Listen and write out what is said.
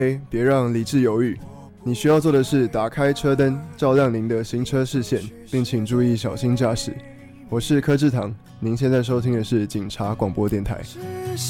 别让理智犹豫。你需要做的是打开车灯，照亮您的行车视线，并请注意小心驾驶。我是柯志堂，您现在收听的是警察广播电台。